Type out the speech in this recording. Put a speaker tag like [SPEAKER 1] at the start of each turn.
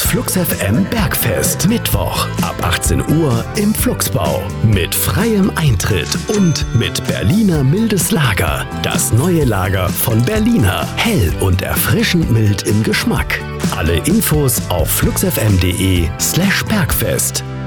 [SPEAKER 1] Flux FM Bergfest. Mittwoch ab 18 Uhr im Fluxbau. Mit freiem Eintritt und mit Berliner mildes Lager. Das neue Lager von Berliner. Hell und erfrischend mild im Geschmack. Alle Infos auf fluxfm.de/Bergfest.